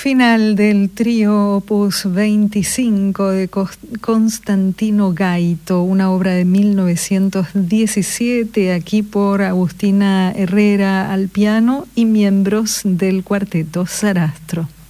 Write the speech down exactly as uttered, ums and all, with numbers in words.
final del trío Opus veinticinco de Constantino Gaito, una obra de mil novecientos diecisiete, aquí por Agustina Herrera al piano y miembros del cuarteto Sarastro.